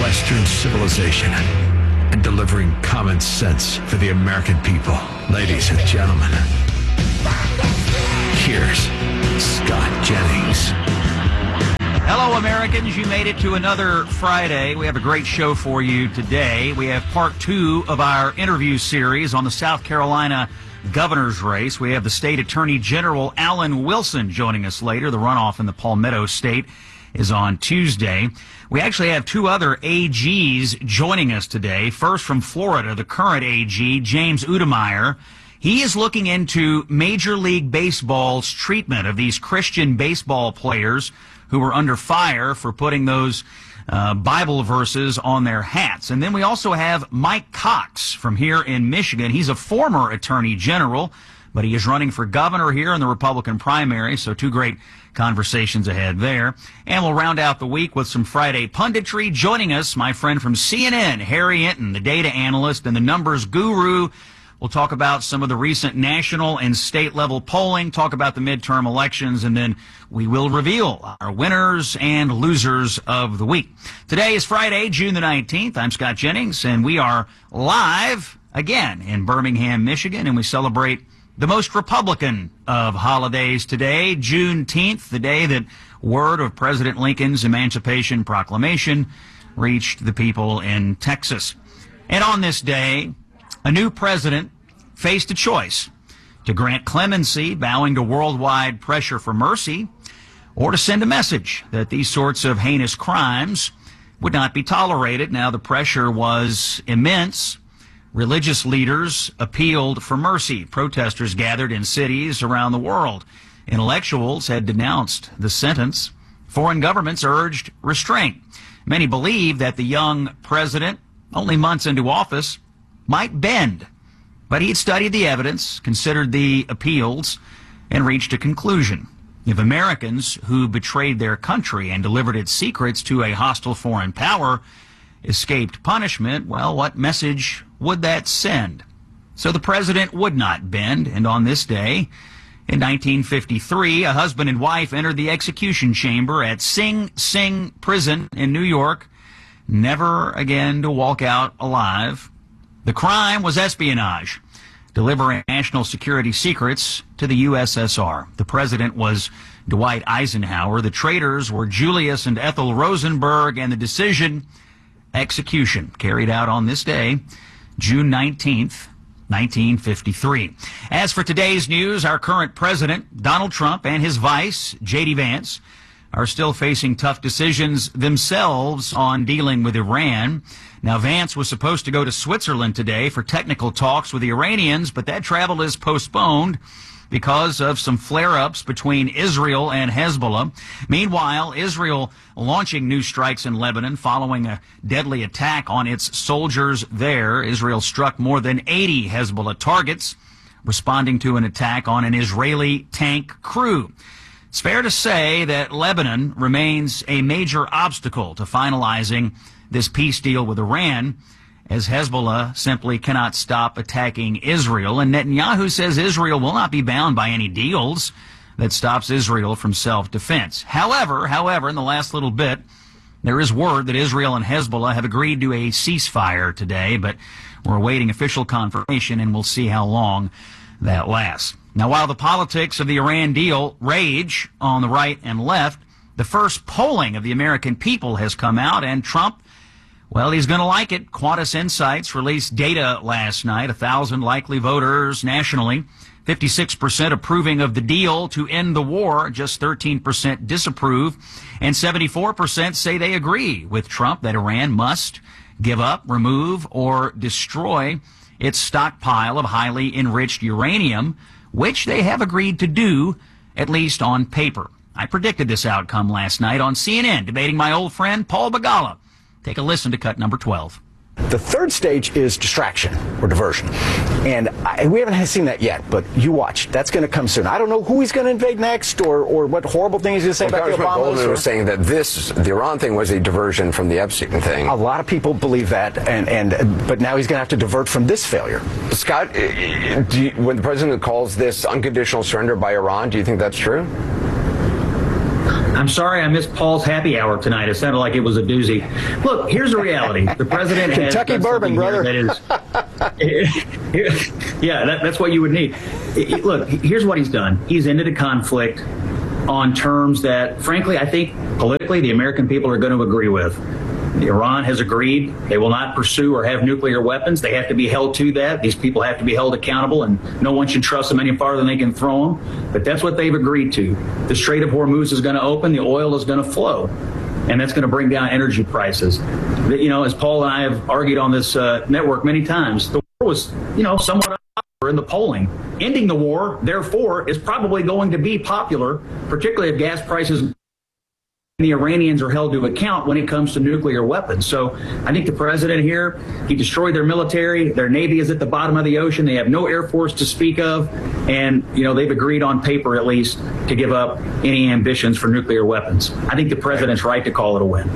Western civilization and delivering common sense for the American people. Ladies and gentlemen, here's Scott Jennings. Hello, Americans. You made it to another Friday. We have a great show for you today. We have part 2 of our interview series on the South Carolina governor's race. We have the state attorney general, Alan Wilson, joining us later. The runoff in the Palmetto State is on Tuesday. We actually have 2 other AGs joining us today. First from Florida, the current AG, James Udemeyer. He is looking into Major League Baseball's treatment of these Christian baseball players who were under fire for putting those Bible verses on their hats. And then we also have Mike Cox from here in Michigan. He's a former attorney general, but he is running for governor here in the Republican primary, so 2 great conversations ahead there. And we'll round out the week with some Friday punditry. Joining us, my friend from CNN, Harry Enton, the data analyst and the numbers guru. We'll talk about some of the recent national and state level polling, talk about the midterm elections, and then we will reveal our winners and losers of the week. Today is Friday, June the 19th. I'm Scott Jennings, and we are live again in Birmingham, Michigan, and we celebrate the most Republican of holidays today, Juneteenth, the day that word of President Lincoln's Emancipation Proclamation reached the people in Texas. And on this day, a new president faced a choice: to grant clemency, bowing to worldwide pressure for mercy, or to send a message that these sorts of heinous crimes would not be tolerated. Now, the pressure was immense. Religious leaders appealed for mercy. Protesters gathered in cities around the world. Intellectuals had denounced the sentence. Foreign governments urged restraint. Many believed that the young president, only months into office, might bend. But he had studied the evidence, considered the appeals, and reached a conclusion. If Americans who betrayed their country and delivered its secrets to a hostile foreign power escaped punishment, well, what message would that send? So the president would not bend, and on this day, in 1953, a husband and wife entered the execution chamber at Sing Sing Prison in New York, never again to walk out alive. The crime was espionage, delivering national security secrets to the USSR. The president was Dwight Eisenhower. The traitors were Julius and Ethel Rosenberg, and the decision, execution, carried out on this day, June 19th, 1953. As for today's news, our current president, Donald Trump, and his vice, J.D. Vance, are still facing tough decisions themselves on dealing with Iran. Now, Vance was supposed to go to Switzerland today for technical talks with the Iranians, but that travel is postponed because of some flare-ups between Israel and Hezbollah. Meanwhile, Israel launching new strikes in Lebanon following a deadly attack on its soldiers there. Israel struck more than 80 Hezbollah targets, responding to an attack on an Israeli tank crew. It's fair to say that Lebanon remains a major obstacle to finalizing this peace deal with Iran, as Hezbollah simply cannot stop attacking Israel. And Netanyahu says Israel will not be bound by any deals that stops Israel from self-defense. However, in the last little bit, there is word that Israel and Hezbollah have agreed to a ceasefire today, but we're awaiting official confirmation, and we'll see how long that lasts. Now, while the politics of the Iran deal rage on the right and left, the first polling of the American people has come out, and Trump, well, he's going to like it. Quantus Insights released data last night, 1,000 likely voters nationally, 56% approving of the deal to end the war, just 13% disapprove, and 74% say they agree with Trump that Iran must give up, remove, or destroy its stockpile of highly enriched uranium, which they have agreed to do, at least on paper. I predicted this outcome last night on CNN, debating my old friend Paul Begala. Take a listen to cut number 12. The third stage is distraction or diversion. And we haven't seen that yet, but you watch. That's going to come soon. I don't know who he's going to invade next or what horrible thing he's going to say about the Obamas. Goldman was saying that the Iran thing was a diversion from the Epstein thing. A lot of people believe that, but now he's going to have to divert from this failure. Scott, when the president calls this unconditional surrender by Iran, do you think that's true? I'm sorry I missed Paul's happy hour tonight. It sounded like it was a doozy. Look, here's the reality. The president has Kentucky bourbon, brother. That is, yeah, that's what you would need. Look, here's what he's done. He's ended a conflict on terms that, frankly, I think politically the American people are going to agree with. Iran has agreed they will not pursue or have nuclear weapons. They have to be held to that. These people have to be held accountable, and no one should trust them any farther than they can throw them. But that's what they've agreed to. The Strait of Hormuz is going to open. The oil is going to flow, and that's going to bring down energy prices. You know, as Paul and I have argued on this network many times, the war was, somewhat unpopular in the polling. Ending the war, therefore, is probably going to be popular, particularly if gas prices. The Iranians are held to account when it comes to nuclear weapons. So I think the president here, he destroyed their military. Their Navy is at the bottom of the ocean. They have no Air Force to speak of. And, they've agreed on paper, at least, to give up any ambitions for nuclear weapons. I think the president's right to call it a win.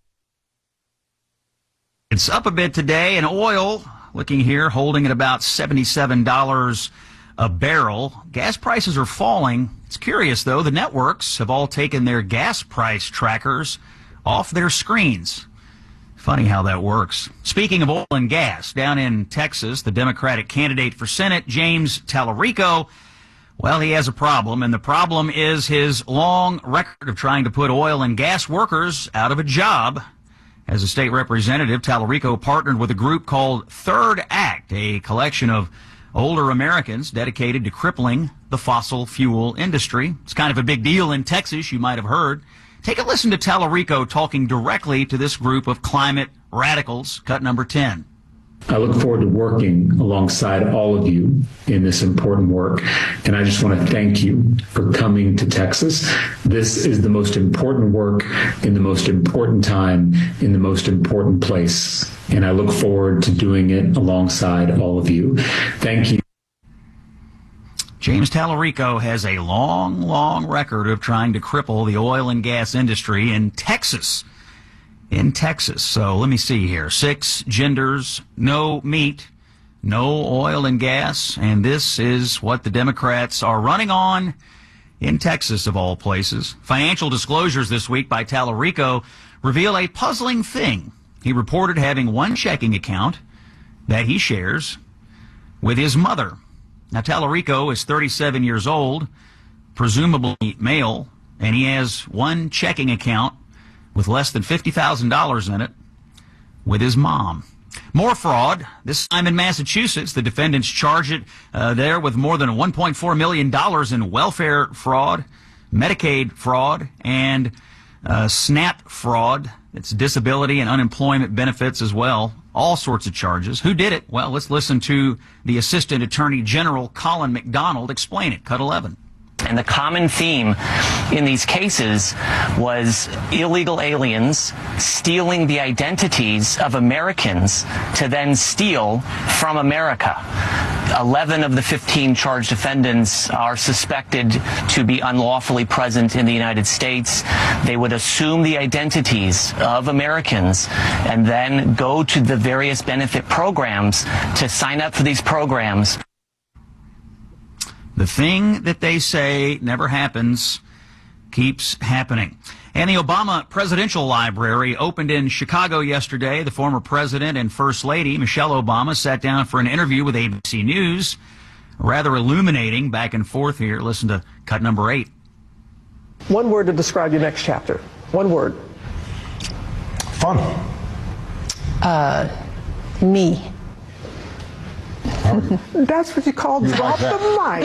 It's up a bit today, and oil, looking here, holding at about $77 a barrel. Gas prices are falling. It's curious, though. The networks have all taken their gas price trackers off their screens. Funny how that works. Speaking of oil and gas, down in Texas, the Democratic candidate for Senate, James Tallarico, well, he has a problem, and the problem is his long record of trying to put oil and gas workers out of a job. As a state representative, Tallarico partnered with a group called Third Act, a collection of older Americans dedicated to crippling the fossil fuel industry. It's kind of a big deal in Texas, you might have heard. Take a listen to Tallarico talking directly to this group of climate radicals, cut number 10. I look forward to working alongside all of you in this important work. And I just want to thank you for coming to Texas. This is the most important work in the most important time in the most important place. And I look forward to doing it alongside all of you. Thank you. James Tallarico has a long record of trying to cripple the oil and gas industry in Texas. So let me see here. 6 genders, no meat, no oil and gas, and this is what the Democrats are running on in Texas, of all places. Financial disclosures this week by Tallarico reveal a puzzling thing. He reported having one checking account that he shares with his mother. Now, Tallarico is 37 years old, presumably male, and he has one checking account with less than $50,000 in it with his mom. More fraud, this time in Massachusetts. The defendants charge it there with more than $1.4 million in welfare fraud, Medicaid fraud, and SNAP fraud. It's disability and unemployment benefits as well. All sorts of charges. Who did it? Well, let's listen to the Assistant Attorney General Colin McDonald explain it. Cut 11. And the common theme in these cases was illegal aliens stealing the identities of Americans to then steal from America. 11 of the 15 charged defendants are suspected to be unlawfully present in the United States. They would assume the identities of Americans and then go to the various benefit programs to sign up for these programs. The thing that they say never happens keeps happening. And the Obama Presidential Library opened in Chicago yesterday. The former president and First Lady, Michelle Obama, sat down for an interview with ABC News. Rather illuminating back and forth here. Listen to cut number 8. One word to describe your next chapter. One word. Fun. Me. That's what you call drop the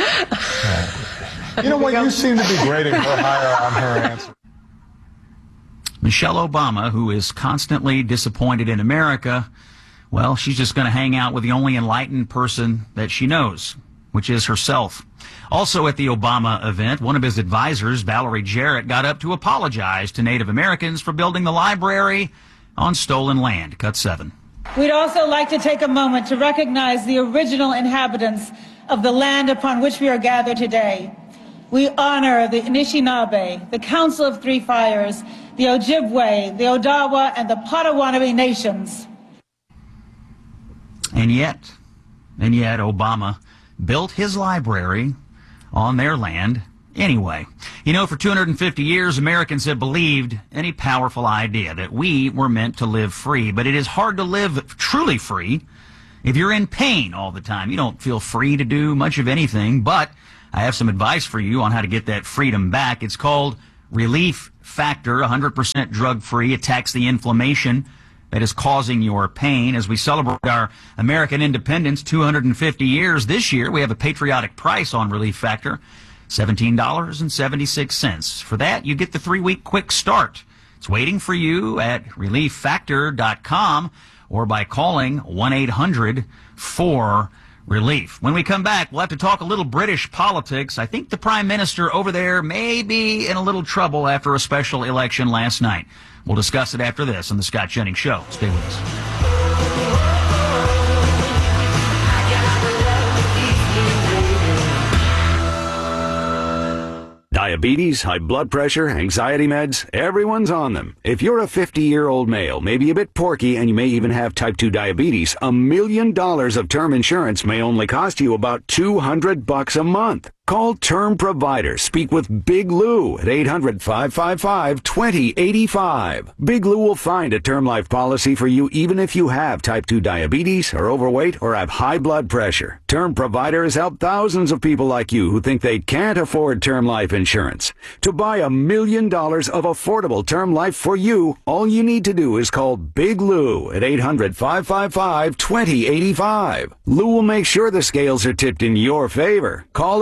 mic. You know what? You seem to be grading her higher on her answer. Michelle Obama, who is constantly disappointed in America, well, she's just going to hang out with the only enlightened person that she knows, which is herself. Also at the Obama event, one of his advisors, Valerie Jarrett, got up to apologize to Native Americans for building the library on stolen land. Cut 7. We'd also like to take a moment to recognize the original inhabitants of the land upon which we are gathered today. We honor the Anishinaabe, the Council of Three Fires, the Ojibwe, the Odawa, and the Potawatomi nations. And yet, Obama built his library on their land Anyway, for 250 years, Americans have believed any powerful idea that we were meant to live free. But it is hard to live truly free if you're in pain all the time. You don't feel free to do much of anything, but I have some advice for you on how to get that freedom back. It's called Relief Factor, 100% drug-free, attacks the inflammation that is causing your pain. As we celebrate our American independence, 250 years this year, we have a patriotic price on Relief Factor, $17.76. For that, you get the 3-week quick start. It's waiting for you at relieffactor.com or by calling 1-800-4-RELIEF. When we come back, we'll have to talk a little British politics. I think the Prime Minister over there may be in a little trouble after a special election last night. We'll discuss it after this on The Scott Jennings Show. Stay with us. Diabetes, high blood pressure, anxiety meds, everyone's on them. If you're a 50-year-old male, maybe a bit porky, and you may even have type 2 diabetes, $1 million of term insurance may only cost you about $200 a month. Call Term Provider. Speak with Big Lou at 800-555-2085. Big Lou will find a term life policy for you even if you have type 2 diabetes, are overweight, or have high blood pressure. Term Provider has helped thousands of people like you who think they can't afford term life insurance. To buy $1 million of affordable term life for you, all you need to do is call Big Lou at 800-555-2085. Lou will make sure the scales are tipped in your favor. Call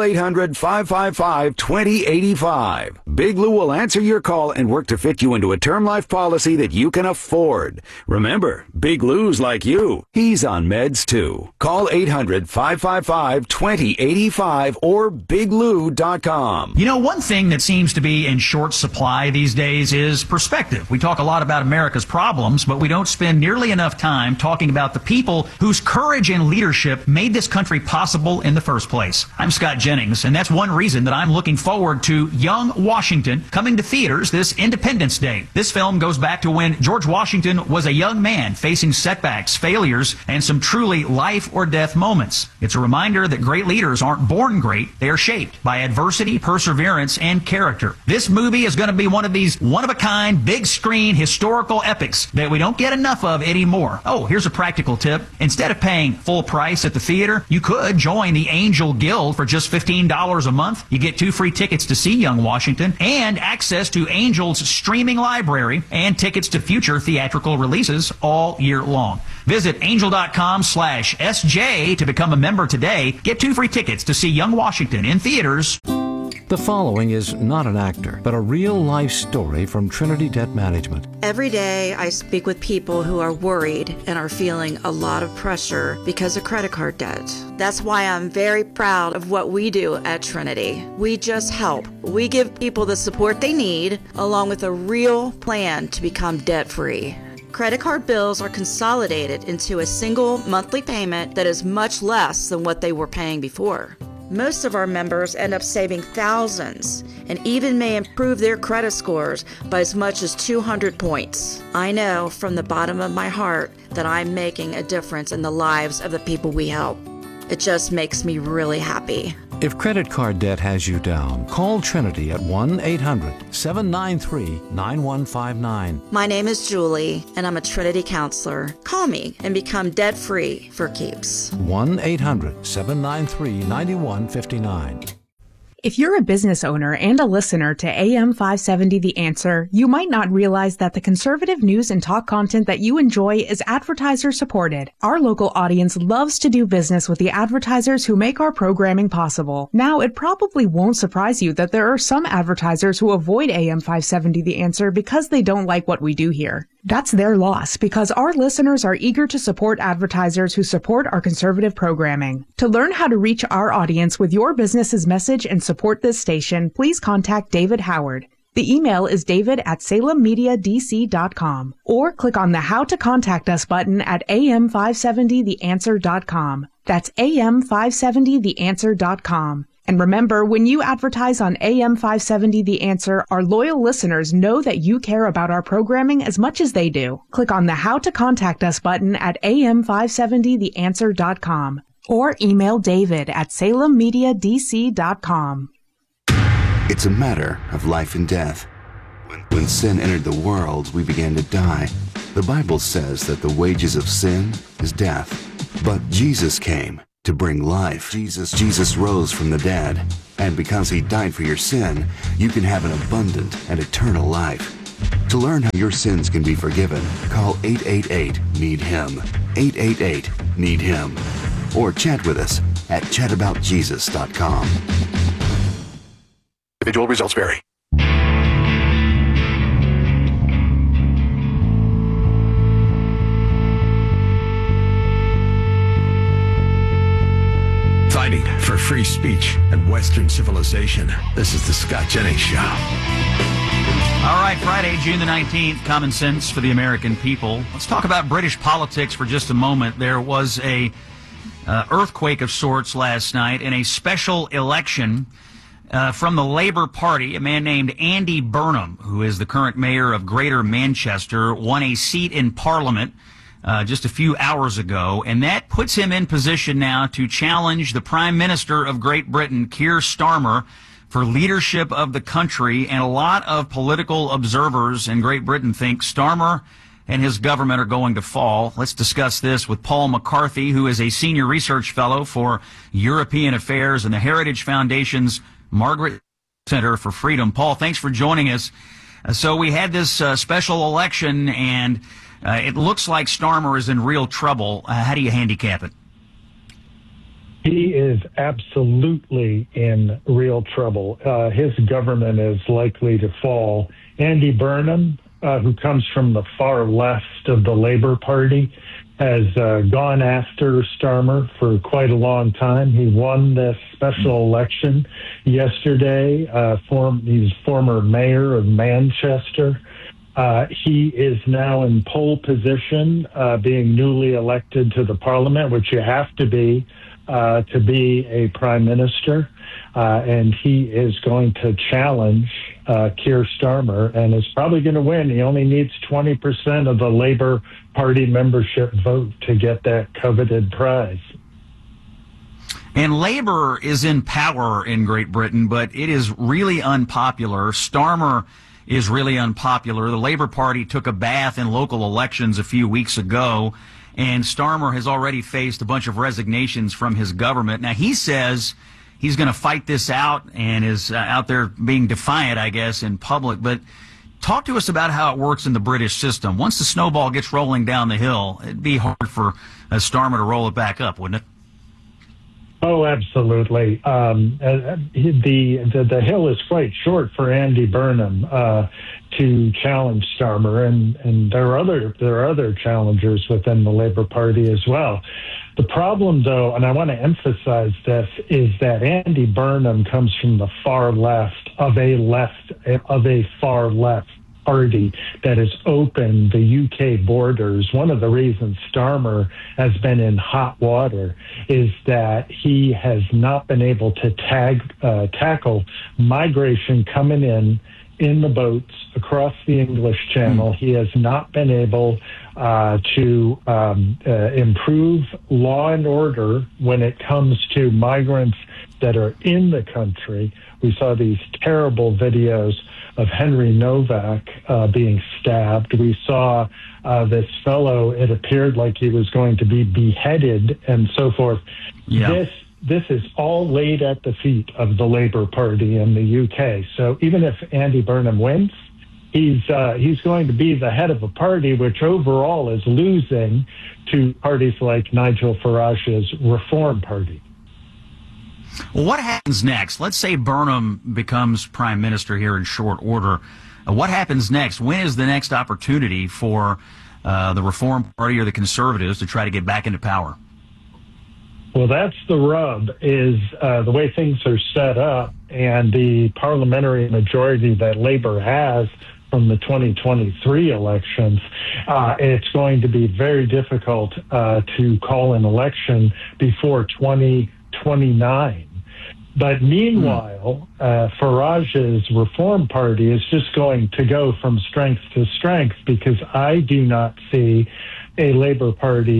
800-555-2085. Big Lou will answer your call and work to fit you into a term life policy that you can afford. Remember, Big Lou's like you. He's on meds too. Call 800-555-2085 or biglou.com. One thing that seems to be in short supply these days is perspective. We talk a lot about America's problems, but we don't spend nearly enough time talking about the people whose courage and leadership made this country possible in the first place. I'm Scott Jennings, and that's one reason that I'm looking forward to Young Washington coming to theaters this Independence Day. This film goes back to when George Washington was a young man facing setbacks, failures, and some truly life or death moments. It's a reminder that great leaders aren't born great, they are shaped by adversity, perseverance, and character. This movie is going to be one of these one-of-a-kind, big-screen historical epics that we don't get enough of anymore. Oh, here's a practical tip. Instead of paying full price at the theater, you could join the Angel Guild for just $15 a month. You get 2 free tickets to see Young Washington and access to Angel's streaming library and tickets to future theatrical releases all year long. Visit angel.com/SJ to become a member today. Get 2 free tickets to see Young Washington in theaters. The following is not an actor, but a real-life story from Trinity Debt Management. Every day I speak with people who are worried and are feeling a lot of pressure because of credit card debt. That's why I'm very proud of what we do at Trinity. We just help. We give people the support they need, along with a real plan to become debt-free. Credit card bills are consolidated into a single monthly payment that is much less than what they were paying before. Most of our members end up saving thousands and even may improve their credit scores by as much as 200 points. I know from the bottom of my heart that I'm making a difference in the lives of the people we help. It just makes me really happy. If credit card debt has you down, call Trinity at 1-800-793-9159. My name is Julie, and I'm a Trinity counselor. Call me and become debt-free for keeps. 1-800-793-9159. If you're a business owner and a listener to AM 570 The Answer, you might not realize that the conservative news and talk content that you enjoy is advertiser supported. Our local audience loves to do business with the advertisers who make our programming possible. Now, it probably won't surprise you that there are some advertisers who avoid AM 570 The Answer because they don't like what we do here. That's their loss, because our listeners are eager to support advertisers who support our conservative programming. To learn how to reach our audience with your business's message and support this station, please contact David Howard. The email is david@salemmediadc.com, or click on the How to Contact Us button at am570theanswer.com. That's am570theanswer.com. And remember, when you advertise on AM 570 The Answer, our loyal listeners know that you care about our programming as much as they do. Click on the How to Contact Us button at am570theanswer.com or email David at salemmediadc.com. It's a matter of life and death. When sin entered the world, we began to die. The Bible says that the wages of sin is death. But Jesus came to bring life. Jesus rose from the dead. And because he died for your sin, you can have an abundant and eternal life. To learn how your sins can be forgiven, call 888-NEED-HIM. 888-NEED-HIM. Or chat with us at chataboutjesus.com. Individual results vary. Fighting for free speech and Western civilization. This is the Scott Jennings Show. All right, Friday, June the 19th, Common Sense for the American People. Let's talk about British politics for just a moment. There was a earthquake of sorts last night in a special election from the Labour Party. A man named Andy Burnham, who is the current mayor of Greater Manchester, won a seat in Parliament just a few hours ago, and that puts him in position now to challenge the Prime Minister of Great Britain, Keir Starmer, for leadership of the country. And a lot of political observers in Great Britain think Starmer and his government are going to fall. Let's discuss this with Paul McCarthy, who is a senior research fellow for European Affairs and the Heritage Foundation's Margaret Center for Freedom. Paul, thanks for joining us. So we had this special election, and it looks like Starmer is in real trouble. How do you handicap it? He is absolutely in real trouble. His government is likely to fall. Andy Burnham, who comes from the far left of the Labour Party, has gone after Starmer for quite a long time. He won this special election yesterday. He's former mayor of Manchester. He is now in pole position, being newly elected to the parliament, which you have to be a prime minister. And he is going to challenge Keir Starmer and is probably going to win. He only needs 20% of the Labour Party membership vote to get that coveted prize. And Labour is in power in Great Britain, but it is really unpopular. Starmer is really unpopular. The Labour Party took a bath in local elections a few weeks ago, and Starmer has already faced a bunch of resignations from his government. Now, he says he's going to fight this out and is out there being defiant, I guess, in public. But talk to us about how it works in the British system. Once the snowball gets rolling down the hill, it'd be hard for Starmer to roll it back up, wouldn't it? Oh, absolutely. The hill is quite short for Andy Burnham to challenge Starmer, and there are other challengers within the Labour Party as well. The problem, though, and I want to emphasize this, is that Andy Burnham comes from the far left of a far left party that has opened the UK borders. One of the reasons Starmer has been in hot water is that he has not been able to tackle migration coming in the boats across the English Channel. He has not been able to improve law and order when it comes to migrants that are in the country. We saw these terrible videos of Henry Novak being stabbed. We saw this fellow, it appeared like he was going to be beheaded and so forth. Yeah. This is all laid at the feet of the Labour Party in the UK. So even if Andy Burnham wins, he's going to be the head of a party which overall is losing to parties like Nigel Farage's Reform Party. Well, what happens next? Let's say Burnham becomes prime minister here in short order. What happens next? When is the next opportunity for the Reform Party or the Conservatives to try to get back into power? Well, that's the rub, is the way things are set up and the parliamentary majority that Labour has from the 2023 elections. It's going to be very difficult to call an election before 2029. But meanwhile, Farage's Reform Party is just going to go from strength to strength, because I do not see a Labour Party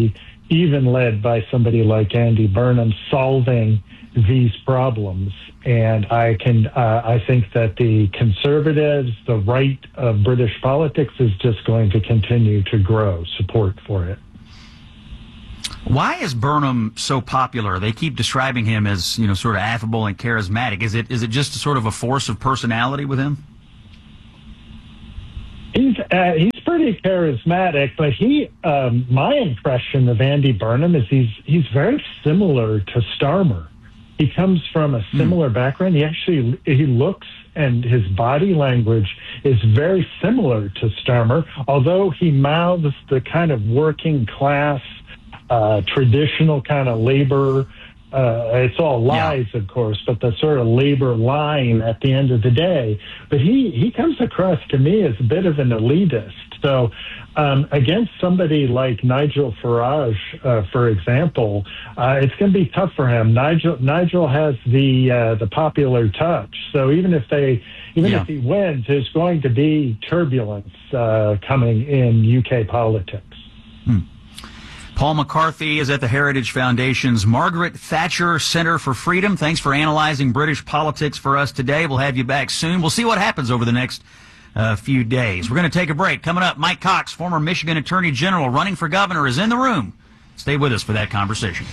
even led by somebody like Andy Burnham, solving these problems. And I think that the conservatives, the right of British politics, is just going to continue to grow support for it. Why is Burnham so popular? They keep describing him as, sort of affable and charismatic. Is it just sort of a force of personality with him? He's pretty charismatic, but my impression of Andy Burnham is he's very similar to Starmer. He comes from a similar background. He looks, and his body language is very similar to Starmer, although he mouths the kind of working class, traditional kind of labor. It's all lies, of course, but the sort of labor line at the end of the day. But he comes across to me as a bit of an elitist. So against somebody like Nigel Farage, for example, it's going to be tough for him. Nigel has the popular touch. So even if he wins, there's going to be turbulence coming in UK politics. Paul McCarthy is at the Heritage Foundation's Margaret Thatcher Center for Freedom. Thanks for analyzing British politics for us today. We'll have you back soon. We'll see what happens over the next few days. We're going to take a break. Coming up, Mike Cox, former Michigan Attorney General running for governor, is in the room. Stay with us for that conversation.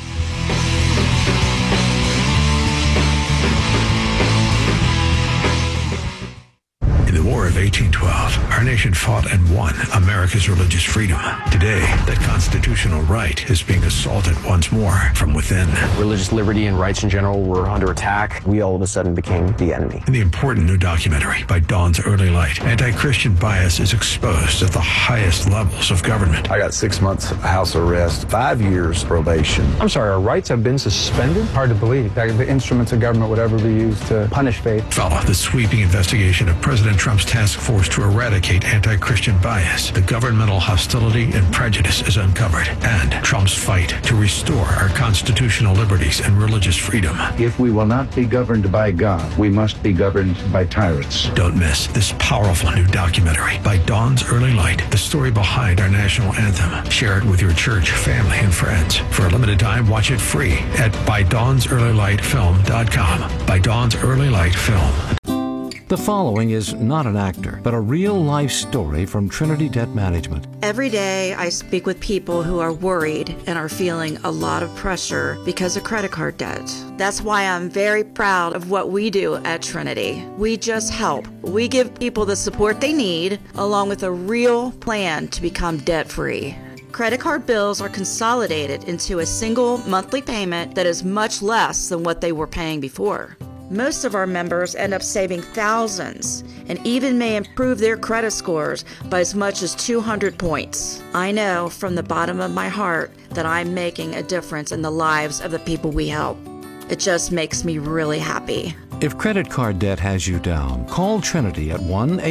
In the War of 1812, our nation fought and won America's religious freedom. Today, that constitutional right is being assaulted once more from within. Religious liberty and rights in general were under attack. We all of a sudden became the enemy. In the important new documentary, By Dawn's Early Light, anti-Christian bias is exposed at the highest levels of government. I got 6 months house arrest, 5 years probation. I'm sorry, our rights have been suspended? Hard to believe that the instruments of government would ever be used to punish faith. Follow the sweeping investigation of President Trump's task force to eradicate anti-Christian bias. The governmental hostility and prejudice is uncovered, and Trump's fight to restore our constitutional liberties and religious freedom. If we will not be governed by God, we must be governed by tyrants. Don't miss this powerful new documentary, By Dawn's Early Light, the story behind our national anthem. Share it with your church, family, and friends. For a limited time, watch it free at ByDawnsEarlyLightFilm.com. By Dawn's Early Light Film. The following is not an actor, but a real-life story from Trinity Debt Management. Every day I speak with people who are worried and are feeling a lot of pressure because of credit card debt. That's why I'm very proud of what we do at Trinity. We just help. We give people the support they need, along with a real plan to become debt-free. Credit card bills are consolidated into a single monthly payment that is much less than what they were paying before. Most of our members end up saving thousands and even may improve their credit scores by as much as 200 points. I know from the bottom of my heart that I'm making a difference in the lives of the people we help. It just makes me really happy. If credit card debt has you down, call Trinity at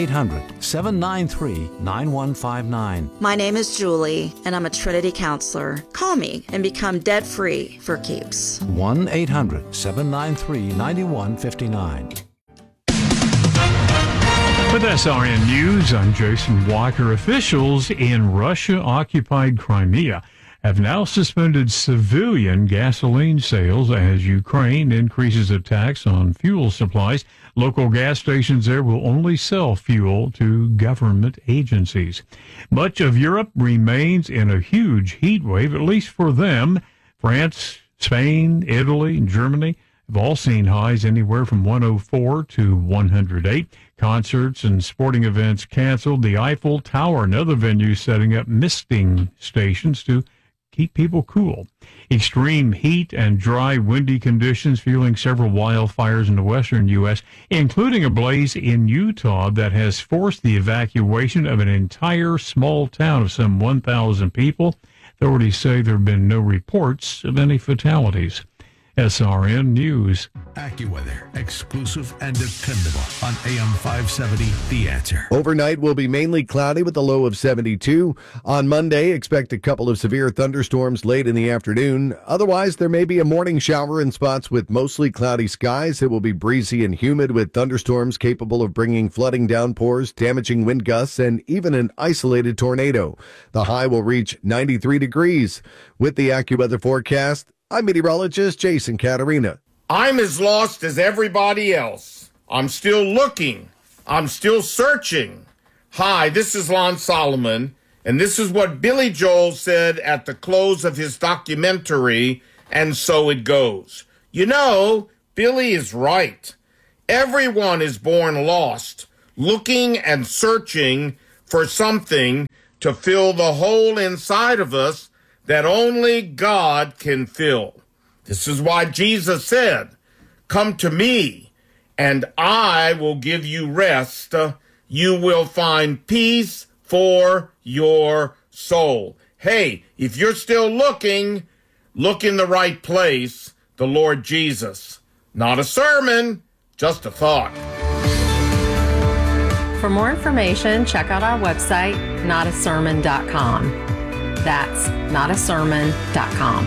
1-800-793-9159. My name is Julie, and I'm a Trinity counselor. Call me and become debt-free for keeps. 1-800-793-9159. With SRN News, I'm Jason Walker. Officials in Russia-occupied Crimea have now suspended civilian gasoline sales as Ukraine increases attacks on fuel supplies. Local gas stations there will only sell fuel to government agencies. Much of Europe remains in a huge heat wave, at least for them. France, Spain, Italy, and Germany have all seen highs anywhere from 104 to 108. Concerts and sporting events canceled. The Eiffel Tower and other venues setting up misting stations to keep people cool. Extreme heat and dry, windy conditions fueling several wildfires in the western U.S., including a blaze in Utah that has forced the evacuation of an entire small town of some 1,000 people. Authorities say there have been no reports of any fatalities. SRN News. AccuWeather, exclusive and dependable on AM 570, The Answer. Overnight will be mainly cloudy with a low of 72. On Monday, expect a couple of severe thunderstorms late in the afternoon. Otherwise, there may be a morning shower in spots with mostly cloudy skies. It will be breezy and humid with thunderstorms capable of bringing flooding downpours, damaging wind gusts, and even an isolated tornado. The high will reach 93 degrees. With the AccuWeather forecast, I'm meteorologist Jason Caterina. I'm as lost as everybody else. I'm still looking. I'm still searching. Hi, this is Lon Solomon, and this is what Billy Joel said at the close of his documentary, And So It Goes. You know, Billy is right. Everyone is born lost, looking and searching for something to fill the hole inside of us that only God can fill. This is why Jesus said, "Come to me, and I will give you rest. You will find peace for your soul." Hey, if you're still looking, look in the right place, the Lord Jesus. Not a sermon, just a thought. For more information, check out our website, notasermon.com. That's notasermon.com.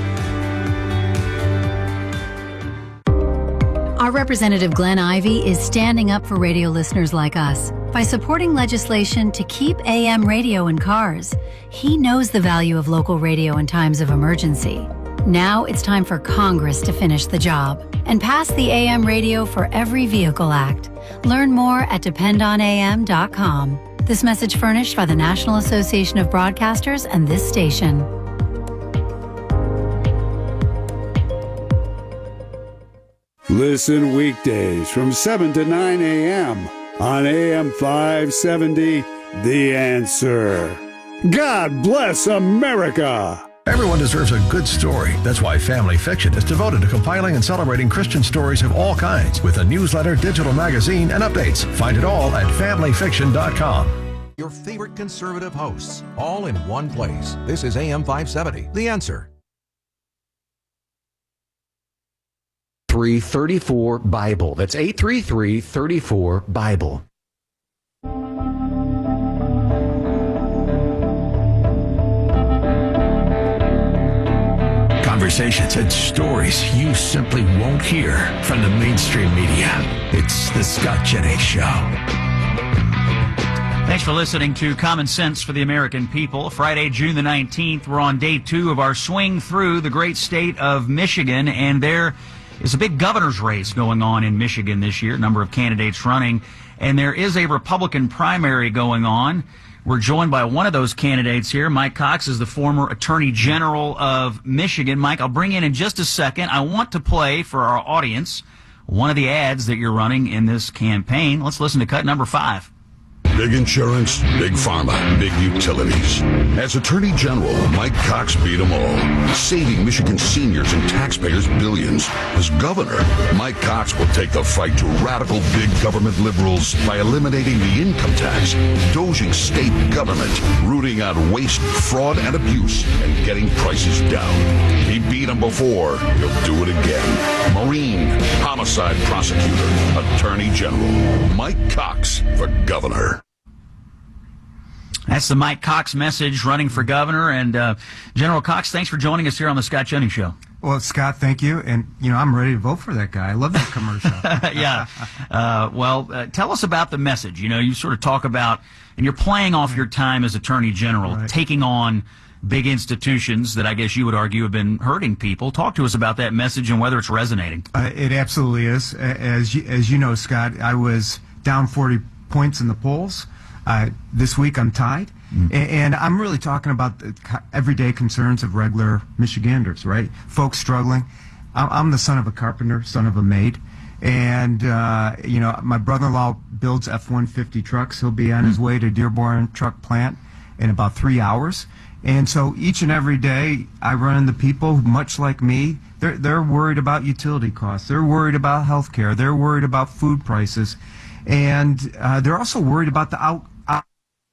Our representative Glenn Ivey is standing up for radio listeners like us by supporting legislation to keep AM radio in cars. He knows the value of local radio in times of emergency. Now it's time for Congress to finish the job and pass the AM Radio for Every Vehicle Act. Learn more at dependonam.com. This message furnished by the National Association of Broadcasters and this station. Listen weekdays from 7 to 9 a.m. on AM 570, The Answer. God bless America. Everyone deserves a good story. That's why Family Fiction is devoted to compiling and celebrating Christian stories of all kinds with a newsletter, digital magazine, and updates. Find it all at familyfiction.com. Your favorite conservative hosts, all in one place. This is AM 570, The Answer. 833-34 Bible. That's 833-34 Bible. Conversations and stories you simply won't hear from the mainstream media. It's the Scott Jennings Show. Thanks for listening to Common Sense for the American People. Friday, June the 19th, we're on day 2 of our swing through the great state of Michigan, and there is a big governor's race going on in Michigan this year, a number of candidates running, and there is a Republican primary going on. We're joined by one of those candidates here. Mike Cox is the former Attorney General of Michigan. Mike, I'll bring in just a second. I want to play for our audience one of the ads that you're running in this campaign. Let's listen to cut number 5. Big insurance, big pharma, big utilities. As Attorney General, Mike Cox beat them all, saving Michigan seniors and taxpayers billions. As governor, Mike Cox will take the fight to radical big government liberals by eliminating the income tax, dozing state government, rooting out waste, fraud, and abuse, and getting prices down. He beat them before. He'll do it again. Marine, homicide prosecutor, Attorney General, Mike Cox for governor. That's the Mike Cox message running for governor. And General Cox, thanks for joining us here on the Scott Jennings Show. Well, Scott, thank you. And, I'm ready to vote for that guy. I love that commercial. Yeah. Tell us about the message. You sort of talk about, and you're playing off your time as Attorney General, right, taking on big institutions that I guess you would argue have been hurting people. Talk to us about that message and whether it's resonating. It absolutely is. As you know, Scott, I was down 40 points in the polls. This week I'm tied, and I'm really talking about the everyday concerns of regular Michiganders, right? Folks struggling. I'm the son of a carpenter, son of a maid, and my brother-in-law builds F-150 trucks. He'll be on his way to Dearborn Truck Plant in about 3 hours, and so each and every day I run into people much like me. They're worried about utility costs. They're worried about health care. They're worried about food prices. And they're also worried about the